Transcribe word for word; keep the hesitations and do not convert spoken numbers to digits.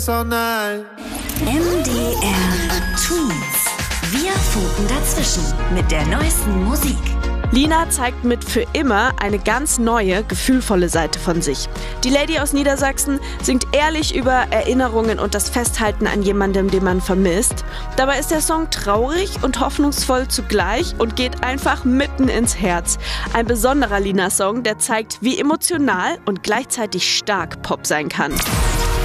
this all night. M D R Twins. Wir funken dazwischen mit der neuesten Musik. Lina zeigt mit Für immer eine ganz neue, gefühlvolle Seite von sich. Die Lady aus Niedersachsen singt ehrlich über Erinnerungen und das Festhalten an jemandem, den man vermisst. Dabei ist der Song traurig und hoffnungsvoll zugleich und geht einfach mitten ins Herz. Ein besonderer Lina-Song, der zeigt, wie emotional und gleichzeitig stark Pop sein kann.